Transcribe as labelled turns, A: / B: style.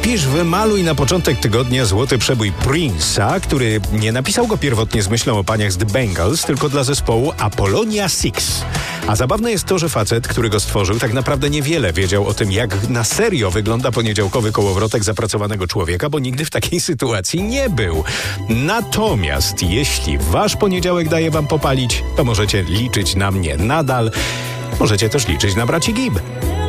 A: Wpisz, wymaluj na początek tygodnia złoty przebój Prince'a, który nie napisał go pierwotnie z myślą o paniach z The Bangles, tylko dla zespołu Apollonia 6. A zabawne jest to, że facet, który go stworzył, tak naprawdę niewiele wiedział o tym, jak na serio wygląda poniedziałkowy kołowrotek zapracowanego człowieka, bo nigdy w takiej sytuacji nie był. Natomiast jeśli wasz poniedziałek daje wam popalić, to możecie liczyć na mnie nadal. Możecie też liczyć na braci Gibb.